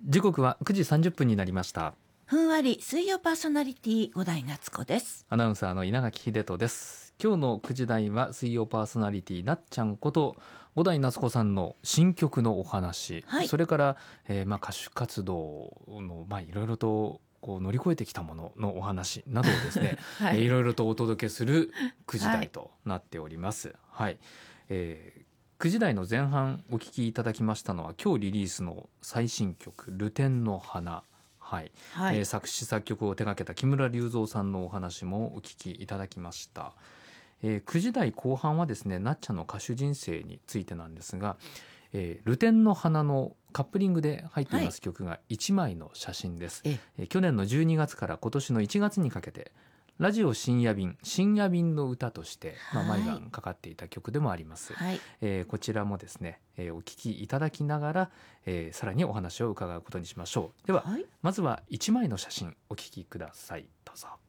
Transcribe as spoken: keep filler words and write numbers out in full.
時刻はくじさんじゅっぷんになりました。 ふんわり水曜パーソナリティ五代夏子です。 アナウンサーの稲垣秀人です。今日のくじ台は水曜パーソナリティなっちゃんこと五代夏子さんの新曲のお話、 はい、 それから、えーまあ、歌手活動の、まあ、いろいろとこう乗り越えてきたもののお話などをですね、 はいえーいろいろとお届けするくじ台となっております。はい、えーくじ台の前半お聞きいただきましたのは今日リリースの最新曲「流天の花」、はいはいえー作詞作曲を手掛けた木村隆三さんのお話もお聞きいただきました。えー、くじ台後半はですね、なっちゃんの歌手人生についてなんですが、えー、流天の花のカップリングで入っています曲がいちまいの写真です。 ええー去年のじゅうにがつから今年のいちがつにかけてラジオ深夜便深夜便の歌として、まあ、 はい毎晩かかっていた曲でもあります。 はいえーこちらもですね、えーお聞きいただきながら、えーさらにお話を伺うことにしましょう。では、 はいまずはいちまいの写真お聞きください。どうぞ。